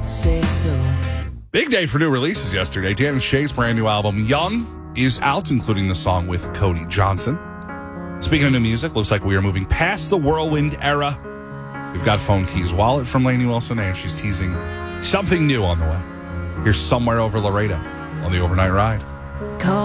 say so. Big day for new releases yesterday. Dan and Shay's brand new album, Young, is out, including the song with Cody Johnson. Speaking of new music, looks like we are moving past the whirlwind era. We've got Phone Keys Wallet from Lainey Wilson, and she's teasing something new on the way. Here's Somewhere Over Laredo on the Overnight Ride. Call